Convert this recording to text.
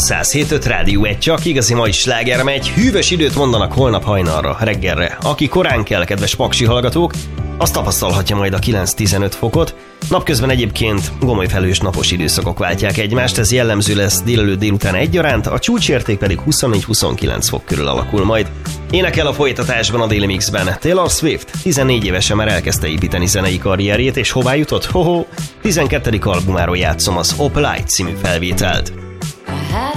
107.5 Rádió 1, csak igazi mai sláger megy. Hűvös időt mondanak holnap hajnalra, reggelre. Aki korán kell, kedves paksi hallgatók, azt tapasztalhatja majd a 9-15 fokot. Napközben egyébként gomoly felhős napos időszakok váltják egymást, ez jellemző lesz délután egyaránt, a csúcsérték pedig 24-29 fok körül alakul majd. Énekel a folytatásban a Daily Mixben Taylor Swift, 14 évesen már elkezdte építeni zenei karrierjét, és hová jutott? 12. albumáról játszom az Op Light című felvételt.